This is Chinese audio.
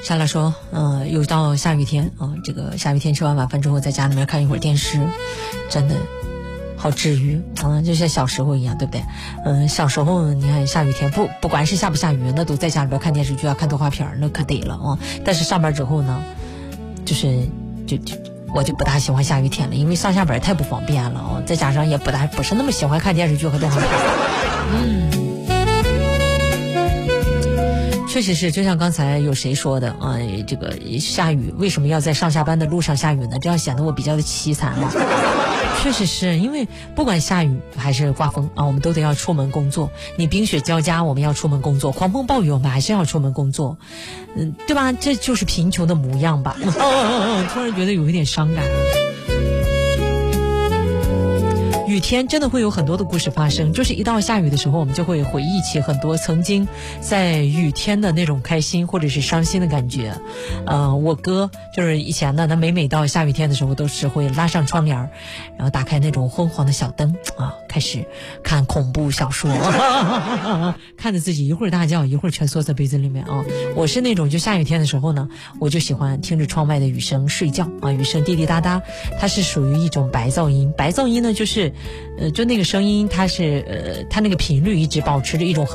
莎拉说又到下雨天啊，这个下雨天吃完晚饭之后在家里面看一会儿电视，真的好治愈就像小时候一样，对不对？小时候你看下雨天不管是下不下雨，那都在家里边看电视剧啊，看动画片，那可得了啊。但是上班之后呢，我就不大喜欢下雨天了，因为上下班太不方便了啊，再加上也不是那么喜欢看电视剧和动画片。确实是，就像刚才有谁说的啊，这个下雨为什么要在上下班的路上下雨呢？这样显得我比较的凄惨嘛。确实是因为不管下雨还是刮风啊，我们都得要出门工作。你冰雪交加，我们要出门工作；狂风暴雨，我们还是要出门工作。对吧？这就是贫穷的模样吧。突然觉得有一点伤感。雨天真的会有很多的故事发生，就是一到下雨的时候，我们就会回忆起很多曾经在雨天的那种开心或者是伤心的感觉。我哥就是以前呢，他每到下雨天的时候，都是会拉上窗帘，然后打开那种昏黄的小灯啊，开始看恐怖小说，看着自己一会儿大叫，一会儿蜷缩在被子里面啊。我是那种就下雨天的时候呢，我就喜欢听着窗外的雨声睡觉啊，雨声滴滴答答，它是属于一种白噪音。白噪音呢，就是就那个声音，它是它那个频率一直保持着一种很